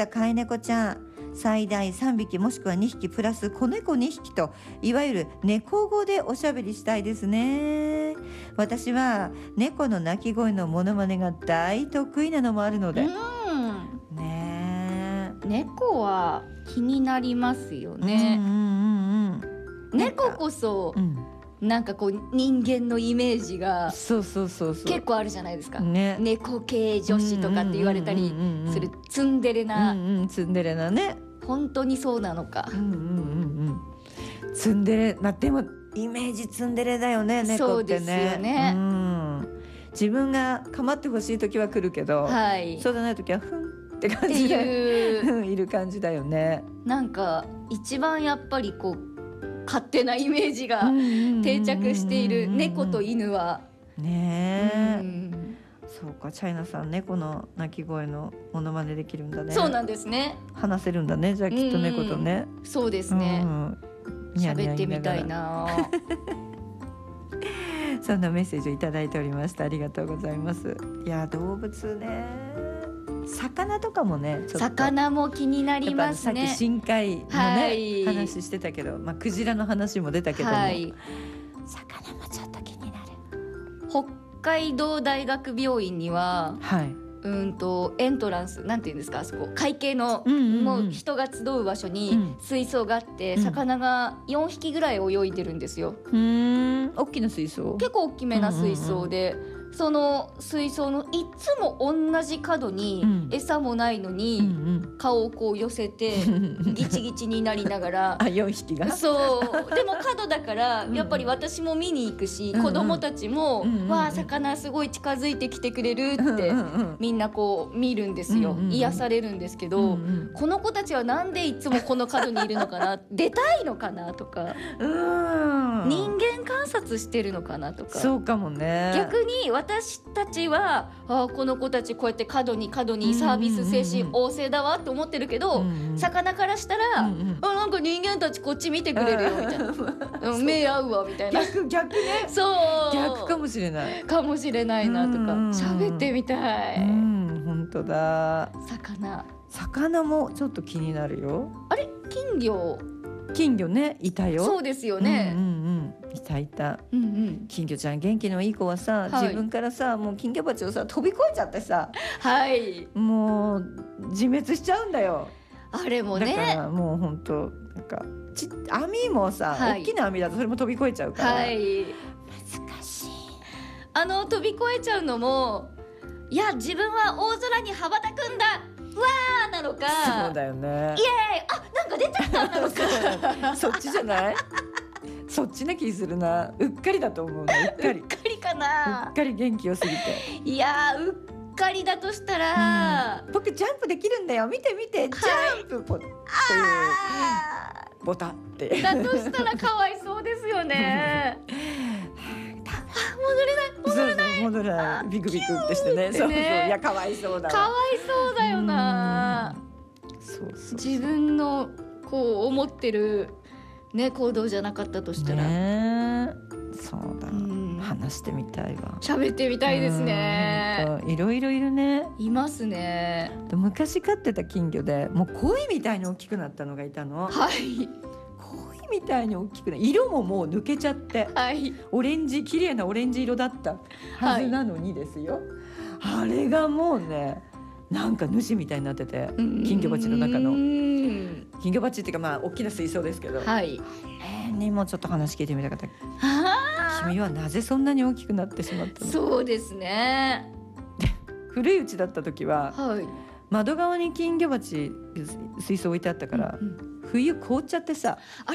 た飼い猫ちゃん、最大3匹もしくは2匹プラス子猫2匹と、いわゆる猫語でおしゃべりしたいですね。私は猫の鳴き声のモノマネが大得意なのもあるので、ねえ、猫は気になりますよね。猫こそ、なんかこう人間のイメージが結構あるじゃないですか、ね、猫系女子とかって言われたりするツンデレな、 ツンデレなね。 本当にそうなのか。 ツンデレ、でもイメージツンデレだよね、猫ってね。 そうですよね。 自分が構ってほしい時は来るけど、そうじゃない時はふんって感じでいる感じだよね。 なんか一番やっぱりこう勝手なイメージが定着している猫と犬はねそうか、チャイナさん猫の鳴き声のモノマネできるんだね。 そうなんですね。 話せるんだね、じゃあきっと猫とね。 そうですね。喋ってみたいな。 そんなメッセージをいただいておりました。ありがとうございます。いや動物ね、魚とかもね、ちょっと魚も気になりますね。 さっき深海のね、話してたけど、クジラの話も出たけども、魚もちょっと気になる。 北海道大学病院には、エントランスなんていうんですか、あそこ会計の、もう人が集う場所に水槽があって、魚が4匹ぐらい泳いでるんですよ。 大きな水槽？ 結構大きめな水槽で、その水槽のいつも同じ角に餌もないのに顔をこう寄せてギチギチになりながら 4匹がそうでも角だからやっぱり私も見に行くし、子供たちもわあ魚すごい近づいてきてくれるってみんなこう見るんですよ。癒されるんですけど、この子たちはなんでいつもこの角にいるのかな、出たいのかなとか、人間観察してるのかなとか。 そうかもね。 逆に私たちはこの子たちこうやって角にサービス精神旺盛だわって思ってるけど、魚からしたら、なんか人間たちこっち見てくれるよみたいな目合うわみたいな。 逆ね。 そう逆かもしれないかもしれないなとか、喋ってみたい。 本当だ。魚もちょっと気になるよ。 あれ金魚ね、いたよ。 そうですよね。 いた。金魚ちゃん元気のいい子はさ、自分からさ、もう金魚鉢をさ飛び越えちゃってさ、もう自滅しちゃうんだよ。 あれもね。 だからもう本当なんか網もさ、大きな網だとそれも飛び越えちゃうから、難しい。 飛び越えちゃうのも、いや自分は大空に羽ばたくんだわーなのか、 そうだよね、イエーイ、 なんか出ちゃったなのかそっちじゃないそっちな気するな。うっかりだと思うな。うっかりかな。 うっかり元気よすぎて。 いやうっかりだとしたら、 僕ジャンプできるんだよ、見て見て、ジャンプというボタってだとしたらかわいそうですよね戻れないビクビクってしてね。そういやかわいそうだわ。 かわいそうだよな。自分のこう思ってるね行動じゃなかったとしたら、 そうだ、話してみたいわ。 喋ってみたいですね。 いろいろいるね。 いますね。 昔飼ってた金魚でもう鯉みたいに大きくなったのがいたの。鯉みたいに大きくな、色ももう抜けちゃって、オレンジ、綺麗なオレンジ色だったはずなのにですよ、あれがもうねなんか主みたいになってて、金魚鉢の中の金魚鉢っていうか大きな水槽ですけど、にもちょっと話聞いてみたかった。君はなぜそんなに大きくなってしまったの？そうですね。古いうちだった時は、窓側に金魚鉢水槽置いてあったから、冬凍っちゃってさ、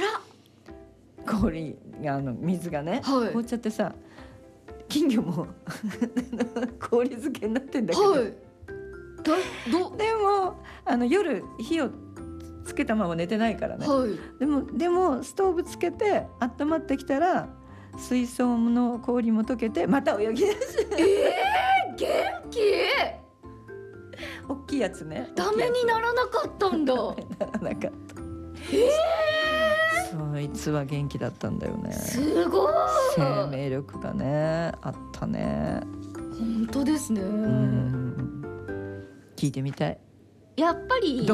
氷が水がね、凍っちゃってさ、金魚も氷漬けになってんだけど、でも夜火をつけたまま寝てないからね、でもストーブつけて温まってきたら水槽の氷も溶けてまた泳ぎ出す。元気。大きいやつね。ダメにならなかったんだ。ならなかった。そいつは元気だったんだよね。すごい。生命力がねあったね。本当ですね。聞いてみたい。やっぱり